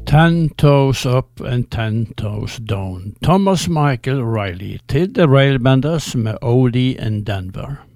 10 Toes Up and 10 Toes Down. Thomas Michael Riley til The Railbenders med Oldie in Denver.